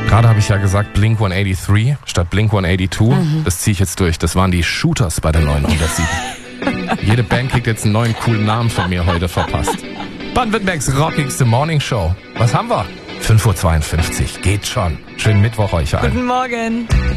Gerade habe ich ja gesagt Blink 183 statt Blink 182. Das ziehe ich jetzt durch. Das waren die Shooters bei der 907. Jede Band kriegt jetzt einen neuen coolen Namen von mir heute verpasst. Baden-Württembergs rockigste Morning Show. Was haben wir? 5:52 Uhr. Geht schon. Schönen Mittwoch euch allen. Guten Morgen.